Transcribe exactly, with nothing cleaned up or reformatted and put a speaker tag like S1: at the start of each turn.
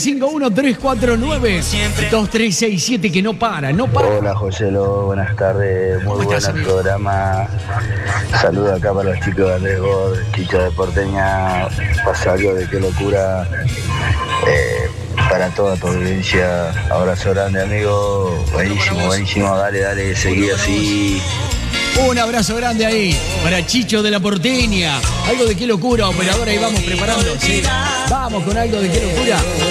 S1: cinco uno, tres cuatro nueve, dos tres seis siete, que no para, no para.
S2: Hola Joselo, buenas tardes, muy
S1: ¿Cómo
S2: bueno
S1: estás,
S2: el
S1: amigo?
S2: programa. Saludos acá para los chicos de Andrés God, Chicho de Porteña, pasa algo de qué locura eh, para toda tu audiencia. Abrazo grande amigo, buenísimo, buenísimo, dale, dale, seguí así.
S1: Un abrazo grande ahí para Chicho de la Porteña. Algo de qué locura, operadora, y vamos preparando. Sí. Vamos con algo de qué locura.